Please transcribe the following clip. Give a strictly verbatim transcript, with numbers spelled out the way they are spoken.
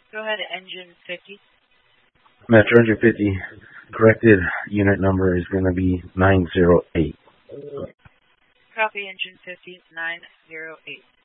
Go ahead, engine fifty. Metro Engine fifty, corrected unit number is going to be nine zero eight. Copy, engine fifty, nine zero eight.